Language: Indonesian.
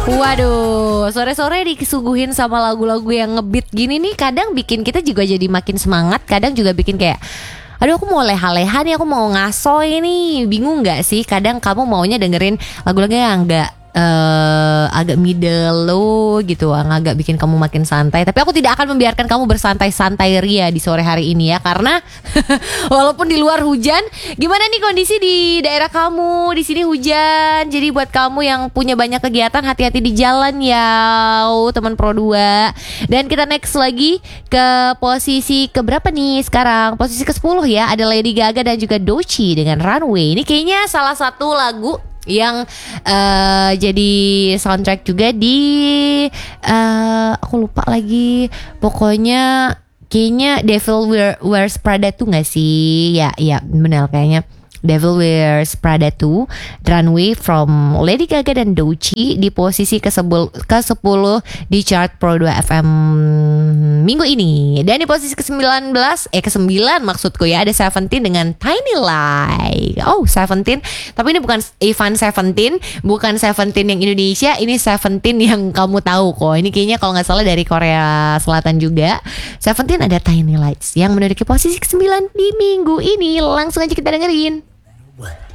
Waduh, sore-sore disuguhin sama lagu-lagu yang ngebeat gini nih, kadang bikin kita juga jadi makin semangat, kadang juga bikin kayak, aduh aku mau leha-leha nih, aku mau ngaso ini. Bingung gak sih? Kadang kamu maunya dengerin lagu-lagu yang agak middle low gitu, yang agak bikin kamu makin santai. Tapi aku tidak akan membiarkan kamu bersantai-santai ria di sore hari ini ya, karena walaupun di luar hujan, gimana nih kondisi di daerah kamu? Di sini hujan. Jadi buat kamu yang punya banyak kegiatan, hati-hati di jalan ya, teman Pro 2. Dan kita next lagi ke posisi keberapa nih sekarang? Posisi ke-10 ya, ada Lady Gaga dan juga Doechii dengan Runway. Ini kayaknya salah satu lagu yang jadi soundtrack juga di aku lupa lagi, pokoknya kayaknya Devil Wears Prada tuh nggak sih? Ya benar kayaknya Devil Wears Prada 2 Runway from Lady Gaga dan Doechii di posisi ke-10 di chart Pro 2 FM minggu ini. Dan di posisi ke-19 ke-9 maksudku ya, ada Seventeen dengan Tiny Lie. Oh, Seventeen, tapi ini bukan Ivan Seventeen, bukan Seventeen yang Indonesia, ini Seventeen yang kamu tahu kok. Ini kayaknya kalau nggak salah dari Korea Selatan juga. Seventeen ada Tiny Lights yang menduduki posisi ke-9 di minggu ini. Langsung aja kita dengerin.